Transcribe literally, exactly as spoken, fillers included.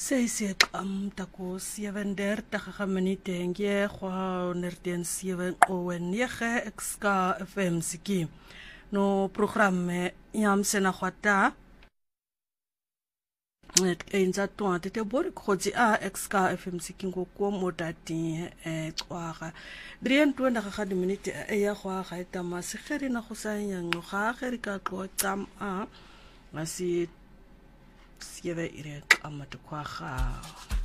Sy am tako seven dertig minute en jy gwa nerden seven o nege X-K F M siki. No programme yam sena khwata. Et enza toa tete bori khodzi a X-K F M siki ngoko modati e tswaga. drieëntwintig ga minute e ya gwa ga eta masigeri na go sanya ngo ga geri ka tlo tsam a masi sieve ire amatukwaga.